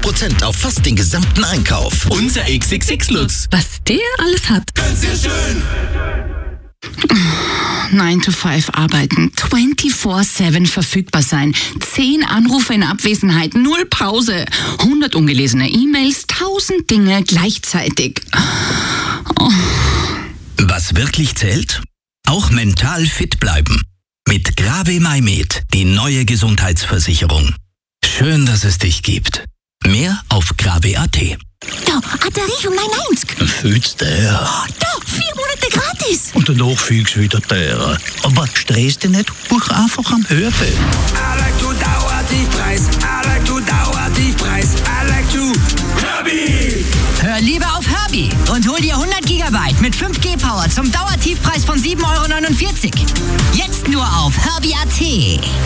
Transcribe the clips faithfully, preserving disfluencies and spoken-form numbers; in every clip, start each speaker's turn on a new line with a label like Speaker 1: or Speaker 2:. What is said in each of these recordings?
Speaker 1: Prozent auf fast den gesamten Einkauf. Unser X X X-Lutz.
Speaker 2: Was der alles hat.
Speaker 1: Ganz sehr schön.
Speaker 2: nine to five arbeiten, vierundzwanzig sieben verfügbar sein, zehn Anrufe in Abwesenheit, null Pause, hundert ungelesene E-Mails, tausend Dinge gleichzeitig. Oh.
Speaker 1: Was wirklich zählt? Auch mental fit bleiben. Mit Grave Maimed, die neue Gesundheitsversicherung. Schön, dass es dich gibt. Mehr auf grave punkt at.
Speaker 3: Da, Atterich um neunundneunzig.
Speaker 4: Fühlst du der?
Speaker 3: Oh, da, vier Monate gratis.
Speaker 4: Und danach fühlst du wieder der. Aber stress dich nicht, buch einfach am Hörbild.
Speaker 5: I like to Dauertiefpreis. I like to Dauertiefpreis. I like to Herbie.
Speaker 6: Hör lieber auf Herbie und hol dir hundert Gigabyte mit fünf G Power zum Dauertiefpreis von sieben Euro neunundvierzig. Jetzt nur auf herbie punkt at.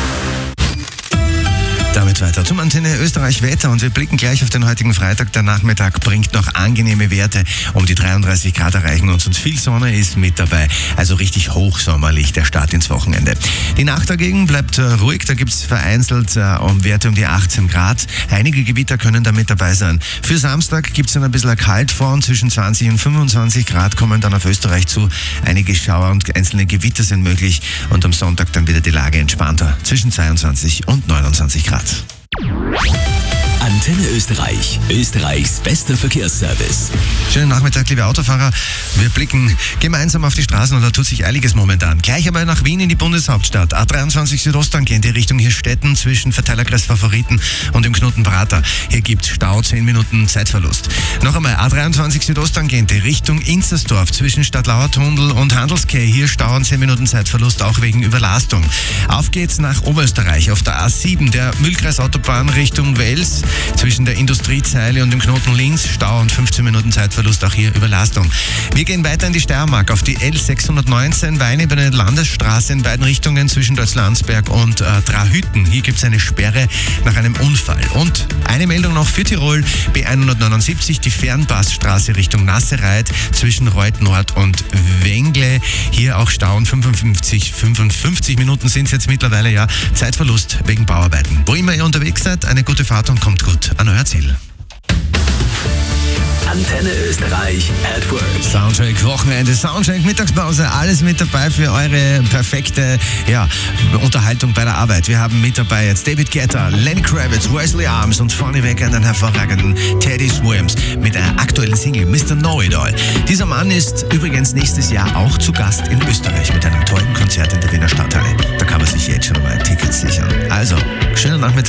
Speaker 7: Damit weiter zum Antenne Österreich Wetter und wir blicken gleich auf den heutigen Freitag. Der Nachmittag bringt noch angenehme Werte, um die dreiunddreißig Grad erreichen und sonst viel Sonne ist mit dabei. Also richtig hochsommerlich der Start ins Wochenende. Die Nacht dagegen bleibt äh, ruhig, da gibt es vereinzelt äh, um Werte um die achtzehn Grad. Einige Gewitter können da mit dabei sein. Für Samstag gibt es dann ein bisschen Kaltfront, zwischen zwanzig und fünfundzwanzig Grad kommen dann auf Österreich zu. Einige Schauer und einzelne Gewitter sind möglich und am Sonntag dann wieder die Lage entspannter, zwischen zweiundzwanzig und neunundzwanzig Grad.
Speaker 1: Antenne Österreich, Österreichs bester Verkehrsservice.
Speaker 7: Schönen Nachmittag, liebe Autofahrer. Wir blicken gemeinsam auf die Straßen und da tut sich einiges momentan. Gleich aber nach Wien in die Bundeshauptstadt. A dreiundzwanzig Südosttangente in Richtung Hirstetten zwischen Verteilerkreis Favoriten und dem Knoten Prater. Hier gibt's Stau, zehn Minuten Zeitverlust. Noch einmal A dreiundzwanzig Südosttangente Richtung Inzersdorf zwischen Stadtlauertunnel und Handelsquai. Hier Stau, zehn Minuten Zeitverlust, auch wegen Überlastung. Auf geht's nach Oberösterreich auf der A sieben, der Mühlkreisautobahn Richtung Wels. Zwischen der Industriezeile und dem Knoten Linz Stau und fünfzehn Minuten Zeitverlust, auch hier Überlastung. Wir gehen weiter in die Steiermark auf die L sechshundertneunzehn, Weinebene Landesstraße in beiden Richtungen zwischen Deutschlandsberg und äh, Trahütten. Hier gibt es eine Sperre nach einem Unfall. Und eine Meldung noch für Tirol, B hundertneunundsiebzig, die Fernpassstraße Richtung Nassereit zwischen Reuth Nord und Wengle. Hier auch Stau und fünfundfünfzig, fünfundfünfzig Minuten sind es jetzt mittlerweile, ja. Zeitverlust wegen Bauarbeiten. Wo immer ihr unterwegs seid, eine gute Fahrt und kommt gut an euer Ziel.
Speaker 1: Antenne Österreich at Work.
Speaker 7: Soundcheck, Wochenende, Soundcheck, Mittagspause, alles mit dabei für eure perfekte ja, Unterhaltung bei der Arbeit. Wir haben mit dabei jetzt David Guetta, Lenny Kravitz, Wesley Arms und vorneweg einen hervorragenden Teddy Swims mit einer aktuellen Single Mister Know-It-All. Dieser Mann ist übrigens nächstes Jahr auch zu Gast in Österreich mit einem tollen Konzert in der Wiener Stadthalle. Da kann man sich jetzt schon mal Tickets sichern. Also, schönen Nachmittag.